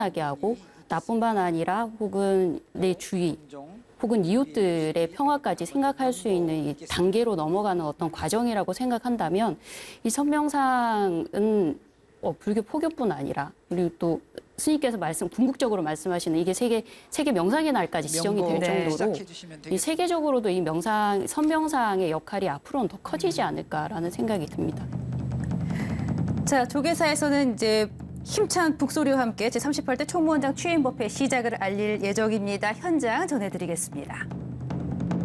하게 하고 나뿐만 아니라 혹은 내 주위 혹은 이웃들의 평화까지 생각할 수 있는 이 단계로 넘어가는 어떤 과정이라고 생각한다면 이 선명상은 불교 포교뿐 아니라 그리고 또 스님께서 궁극적으로 말씀하시는 이게 세계 명상의 날까지 지정이 될 정도로 이 세계적으로도 이 선명상의 역할이 앞으로는 더 커지지 않을까라는 생각이 듭니다. 자, 조계사에서는 이제 힘찬 북소리와 함께 제38대 총무원장 취임 법회 시작을 알릴 예정입니다. 현장 전해드리겠습니다.